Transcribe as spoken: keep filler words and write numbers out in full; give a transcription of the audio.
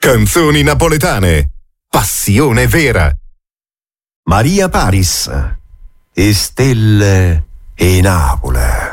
Canzoni napoletane. Passione vera. Maria Paris e stelle e Napoli.